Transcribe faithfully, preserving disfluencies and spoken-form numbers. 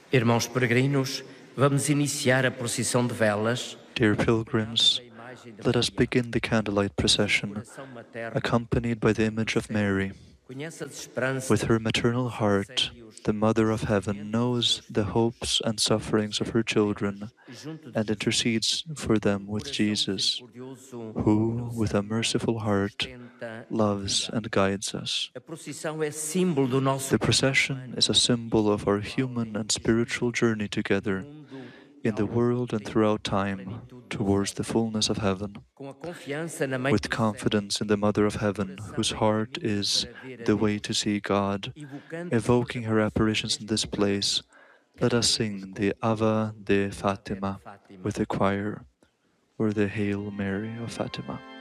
Irmãos peregrinos, vamos iniciar a procissão de velas. Dear pilgrims, let us begin the candlelight procession, accompanied by the image of Mary. With her maternal heart, the Mother of Heaven knows the hopes and sufferings of her children and intercedes for them with Jesus, who, with a merciful heart, loves and guides us. The procession is a symbol of our human and spiritual journey together in the world and throughout time towards the fullness of heaven. With confidence in the Mother of Heaven, whose heart is the way to see God, evoking her apparitions in this place, let us sing the Ave de Fatima with the choir, or the Hail Mary of Fatima.